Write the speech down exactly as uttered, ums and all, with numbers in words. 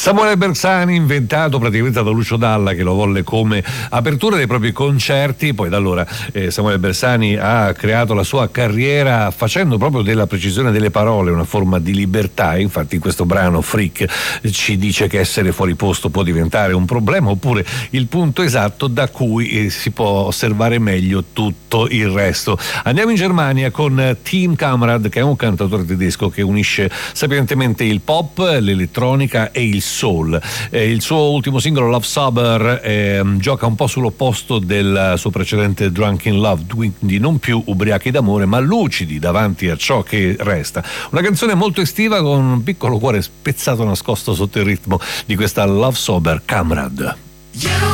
Samuele Bersani, inventato praticamente da Lucio Dalla, che lo volle come apertura dei propri concerti. Poi da allora eh, Samuele Bersani ha creato la sua carriera facendo proprio della precisione delle parole una forma di libertà. Infatti in questo brano Freak ci dice che essere fuori posto può diventare un problema, oppure il punto esatto da cui eh, si può osservare meglio tutto il resto. Andiamo in Germania con Tim Kamrad, che è un cantautore tedesco che unisce sapientemente il pop, l'elettronica e il soul. Eh, il suo ultimo singolo Love Sober eh, gioca un po' sull'opposto del suo precedente Drunk in Love, quindi non più ubriachi d'amore ma lucidi davanti a ciò che resta. Una canzone molto estiva con un piccolo cuore spezzato nascosto sotto il ritmo di questa Love Sober Kamrad.